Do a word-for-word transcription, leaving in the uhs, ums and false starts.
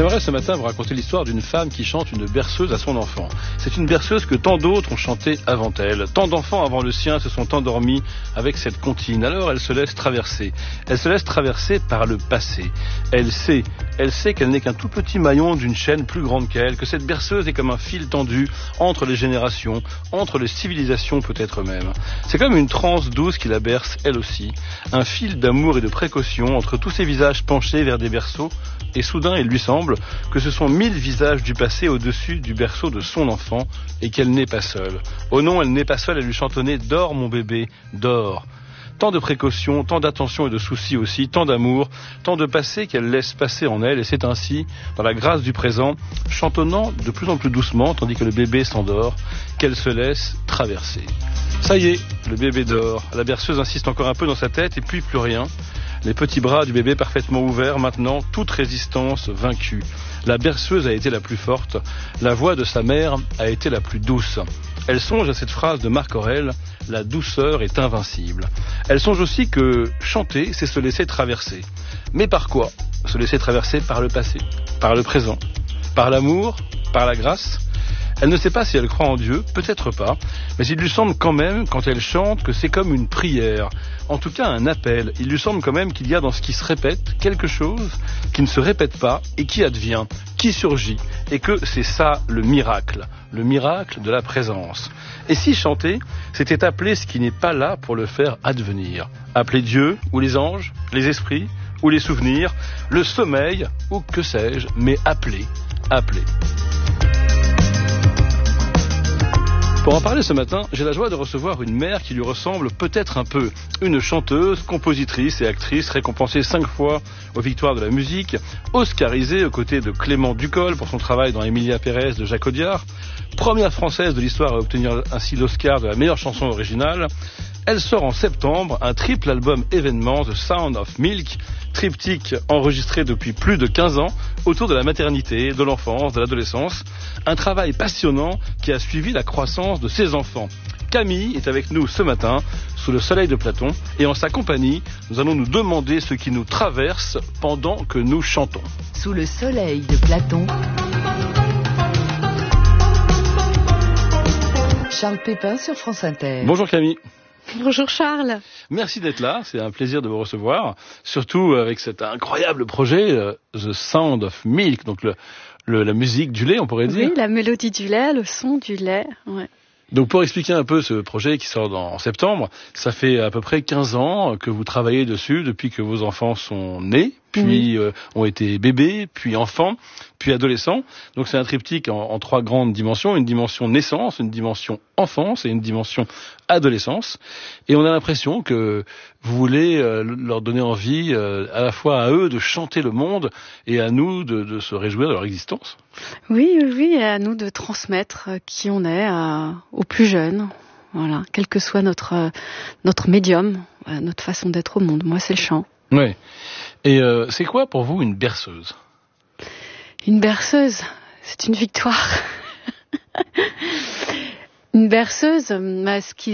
J'aimerais ce matin vous raconter l'histoire d'une femme qui chante une berceuse à son enfant. C'est une berceuse que tant d'autres ont chantée avant elle. Tant d'enfants avant le sien se sont endormis avec cette comptine. Alors elle se laisse traverser. Elle se laisse traverser par le passé. Elle sait, elle sait qu'elle n'est qu'un tout petit maillon d'une chaîne plus grande qu'elle, que cette berceuse est comme un fil tendu entre les générations, entre les civilisations peut-être même. C'est comme une transe douce qui la berce elle aussi. Un fil d'amour et de précaution entre tous ces visages penchés vers des berceaux, et soudain il lui semble que ce sont mille visages du passé au-dessus du berceau de son enfant et qu'elle n'est pas seule. Oh non, elle n'est pas seule à lui chantonner « Dors mon bébé, dors ». Tant de précautions, tant d'attention et de soucis aussi, tant d'amour, tant de passé qu'elle laisse passer en elle, et c'est ainsi, dans la grâce du présent, chantonnant de plus en plus doucement, tandis que le bébé s'endort, qu'elle se laisse traverser. Ça y est, le bébé dort. La berceuse insiste encore un peu dans sa tête, et puis plus rien. Les petits bras du bébé parfaitement ouverts, maintenant, toute résistance vaincue. La berceuse a été la plus forte, la voix de sa mère a été la plus douce. Elle songe à cette phrase de Marc Aurèle, « La douceur est invincible ». Elle songe aussi que chanter, c'est se laisser traverser. Mais par quoi ? Se laisser traverser par le passé, par le présent, par l'amour, par la grâce. Elle ne sait pas si elle croit en Dieu, peut-être pas, mais il lui semble quand même, quand elle chante, que c'est comme une prière, en tout cas un appel. Il lui semble quand même qu'il y a dans ce qui se répète quelque chose qui ne se répète pas et qui advient, qui surgit, et que c'est ça le miracle, le miracle de la présence. Et si chanter, c'était appeler ce qui n'est pas là pour le faire advenir, appeler Dieu, ou les anges, les esprits, ou les souvenirs, le sommeil, ou que sais-je, mais appeler, appeler. Pour en parler ce matin, j'ai la joie de recevoir une mère qui lui ressemble peut-être un peu. Une chanteuse, compositrice et actrice récompensée cinq fois aux victoires de la musique, oscarisée aux côtés de Clément Ducol pour son travail dans Emilia Pérez de Jacques Audiard, première française de l'histoire à obtenir ainsi l'Oscar de la meilleure chanson originale. Elle sort en septembre un triple album événement, The Sound of Milk, triptyque enregistré depuis plus de quinze ans autour de la maternité, de l'enfance, de l'adolescence. Un travail passionnant qui a suivi la croissance de ses enfants. Camille est avec nous ce matin, sous le soleil de Platon, et en sa compagnie, nous allons nous demander ce qui nous traverse pendant que nous chantons. Sous le soleil de Platon, Charles Pépin sur France Inter. Bonjour Camille. Bonjour Charles. Merci d'être là, c'est un plaisir de vous recevoir, surtout avec cet incroyable projet, euh, The Sound of Milk, donc le, le, la musique du lait, on pourrait dire. Oui, la mélodie du lait, le son du lait, ouais. Donc pour expliquer un peu ce projet qui sort dans, en septembre, ça fait à peu près quinze ans que vous travaillez dessus, depuis que vos enfants sont nés, puis oui. euh, ont été bébés, puis enfants, puis adolescents. Donc c'est un triptyque en, en trois grandes dimensions, une dimension naissance, une dimension enfance et une dimension adolescence. Et on a l'impression que vous voulez euh, leur donner envie euh, à la fois à eux de chanter le monde et à nous de, de se réjouir de leur existence. Oui, oui, et à nous de transmettre qui on est à, aux plus jeunes. Voilà, quel que soit notre, euh, notre médium, euh, notre façon d'être au monde. Moi, c'est le chant. Oui. Et euh, c'est quoi pour vous une berceuse ? Une berceuse, c'est une victoire. Une berceuse, bah, ce qui